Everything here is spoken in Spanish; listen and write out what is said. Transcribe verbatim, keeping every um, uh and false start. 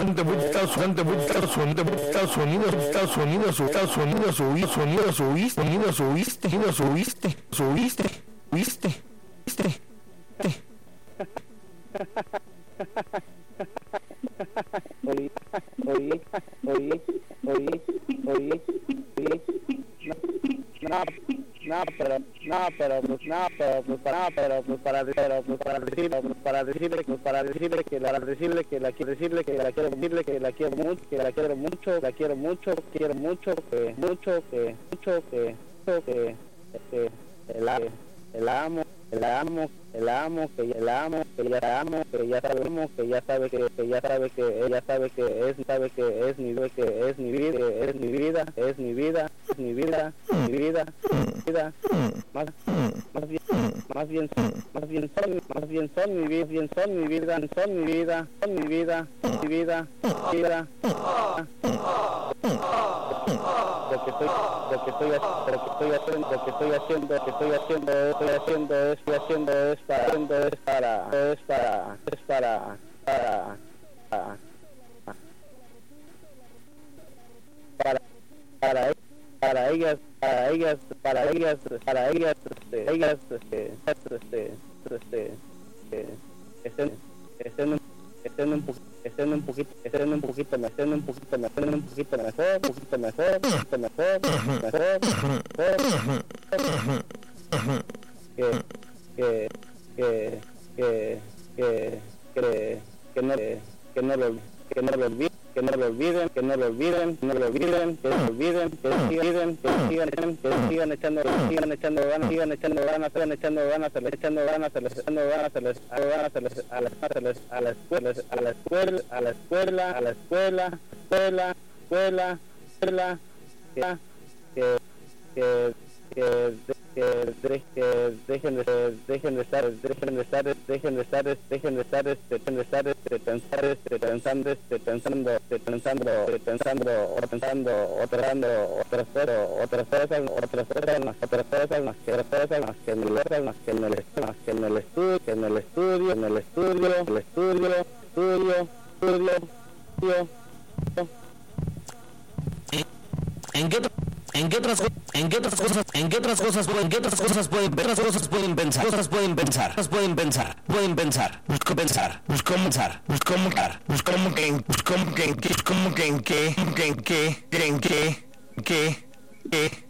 Sonido, Estados Unidos, Estados Unidos, Estados Unidos, Estados Unidos, Estados Unidos, Estados Unidos, oíste, Unidos, oíste, Unidos, oíste, oíste, oíste, oíste, oí, oí, oí, oí, oí, oí, no, no, pero, no, pero, pues, no, pero, pues, para, pero, pues, para, pero, pues, para decirle, pues, para decirle, pues, para decirle que la, decirle que la quiero decirle que la quiero decirle que la quiero mucho, que la quiero mucho, la quiero mucho, quiero mucho, que mucho, que mucho, que mucho, que, que, el, el amo, el amo, el amo, que ya la amo, que ya la amo, que ya sabemos, que ya sabe que, que ya sabe que ella sabe que es, sabe que es mi vida, que es mi vida, que es mi vida, es mi vida, es mi vida, mi vida, vida, más, más bien, más bien, más bien son, más bien son mi vida, bien son mi vida, son mi vida, son mi vida, mi vida, vida. Lo que estoy, lo que estoy, lo que estoy haciendo, lo que estoy haciendo, lo que estoy haciendo, estoy haciendo, estoy haciendo es para, haciendo es para, es para, es para, para, para, para, para, para ellas, para ellas, para ellas, para ellas, este, ellas, este, este, este, este, estén, estén, estén un poquito, estén un poquito, estén un poquito, estén un poquito, estén un poquito mejor, un poquito mejor, un poquito mejor, mejor, mejor, que, que, que, que, que, que, que no, que no lo, que no lo olviden, que no lo olviden, que no lo olviden, que no lo olviden, que no lo olviden, que sigan, que sigan, que sigan echando, que sigan echando ganas, sigan echando ganas, sigan echando ganas, se les echando ganas, se les echando ganas, se les ganas, se les a la a la escuela, a la escuela, a la escuela, a la escuela, escuela, escuela, escuela, que que que que que dejen de dejen de estar dejen de estar dejen de estar dejen de estar dejen de estar pensar pensando pensando pensando pensando o pensando o tratando otras cosas otras cosas otras cosas más otras cosas más que otras cosas más que en el más que en el más que en el estudio que en el estudio en el estudio el estudio estudio estudio ¿En qué ¿En qué otras en qué otras cosas en qué otras cosas en qué otras cosas pueden ver otras cosas pueden pensar cosas pueden pensar cosas pueden pensar pueden pensar busco pensar busco pensar busco pensar busco que busco que busco que que que que que que que